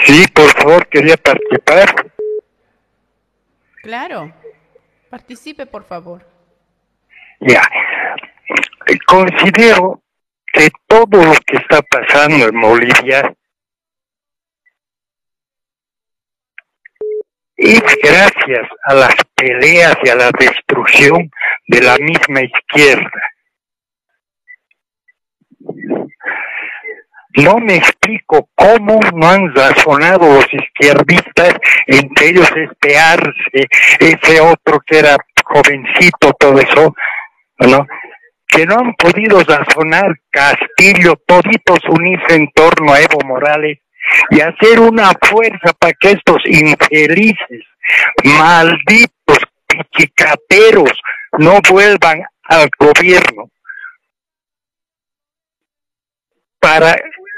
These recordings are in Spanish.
Sí, por favor, quería participar. Claro, participe, por favor. Ya, considero que todo lo que está pasando en Bolivia es gracias a las peleas y a la destrucción de la misma izquierda. No me explico cómo no han razonado los izquierdistas, entre ellos este Arce, ese otro que era jovencito, todo eso, ¿no? Que no han podido razonar, Castillo, toditos unirse en torno a Evo Morales y hacer una fuerza para que estos infelices, malditos, pichicateros, no vuelvan al gobierno para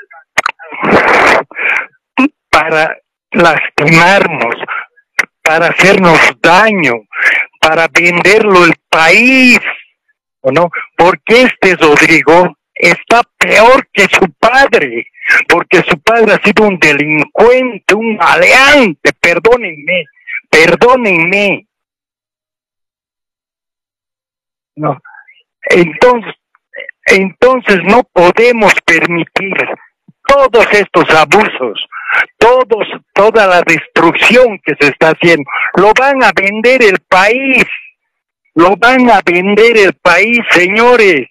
lastimarnos, para hacernos daño, para venderlo el país, ¿o no? Porque este Rodrigo está peor que su padre, porque su padre ha sido un delincuente, un maleante, perdónenme, no. Entonces no podemos permitir todos estos abusos, toda la destrucción que se está haciendo. Lo van a vender el país, señores.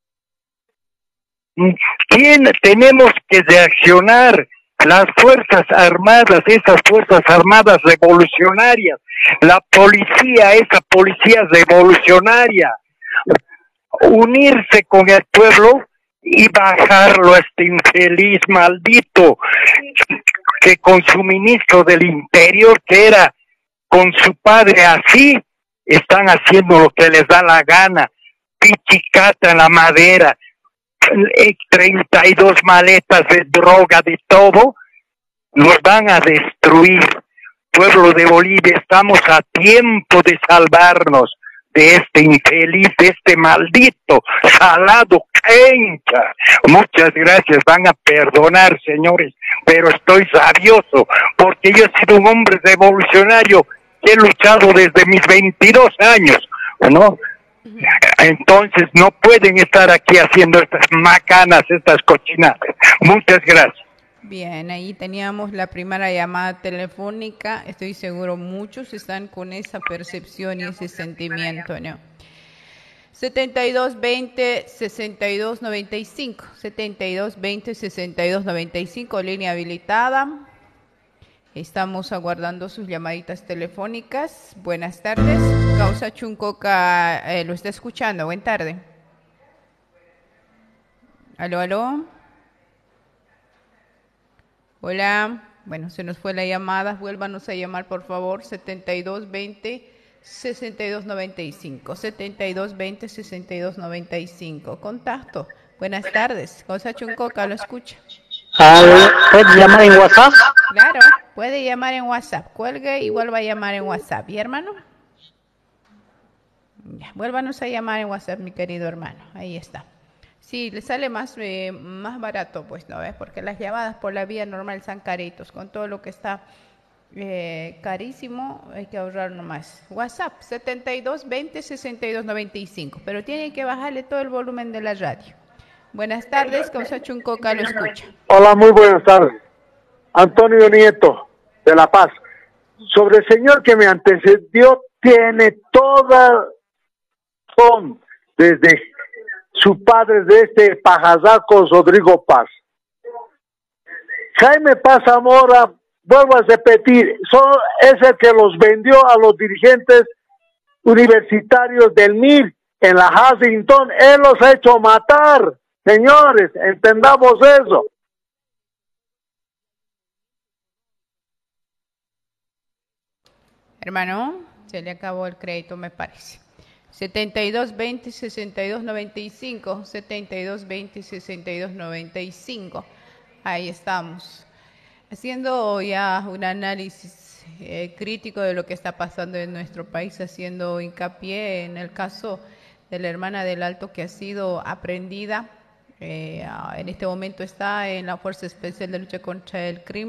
Tenemos que reaccionar? Las Fuerzas Armadas, esas Fuerzas Armadas revolucionarias, la policía, esa policía revolucionaria, unirse con el pueblo y bajarlo a este infeliz maldito que con su ministro del Interior, que era con su padre así, están haciendo lo que les da la gana, pichicata en la madera, 32 maletas de droga, de todo, nos van a destruir. Pueblo de Bolivia, estamos a tiempo de salvarnos de este infeliz, de este maldito salado Kencha. Muchas gracias, van a perdonar, señores, pero estoy rabioso porque yo he sido un hombre revolucionario que he luchado desde mis 22 años, ¿no? Entonces no pueden estar aquí haciendo estas macanas, estas cochinadas. Muchas gracias. Bien, ahí teníamos la primera llamada telefónica. Estoy seguro muchos están con esa percepción y ese sentimiento, ¿no? 7220-6295, 7220-6295, línea habilitada. Estamos aguardando sus llamaditas telefónicas. Buenas tardes. Causa Chuncoca lo está escuchando. Buenas tardes. Aló. Hola. Bueno, se nos fue la llamada. Vuélvanos a llamar, por favor. 7220-6295. 7220-6295. Contacto. Buenas tardes. Causa Chuncoca lo escucha. ¿Puedes llamar en WhatsApp? Claro, puede llamar en WhatsApp. Cuelgue y vuelva a llamar en WhatsApp. ¿Y hermano? Ya, vuélvanos a llamar en WhatsApp, mi querido hermano. Ahí está. Sí, le sale más barato, pues, ¿no ves? Porque las llamadas por la vía normal son caritos. Con todo lo que está carísimo, hay que ahorrar nomás. WhatsApp, 7220-6295. Pero tiene que bajarle todo el volumen de la radio. Buenas tardes, Causa Chuncoca lo escucha. Hola, muy buenas tardes. Antonio Nieto, de La Paz. Sobre el señor que me antecedió, tiene toda razón, desde su padre, de este pajazaco Rodrigo Paz. Jaime Paz Zamora, vuelvo a repetir, es el que los vendió a los dirigentes universitarios del MIR en la Huntington. Él los ha hecho matar. Señores, entendamos eso. Hermano, se le acabó el crédito, me parece. 7220-6295, 7220-6295. Ahí estamos. Haciendo ya un análisis crítico de lo que está pasando en nuestro país, haciendo hincapié en el caso de la hermana del Alto que ha sido aprendida. En este momento está en la Fuerza Especial de Lucha contra el Crimen.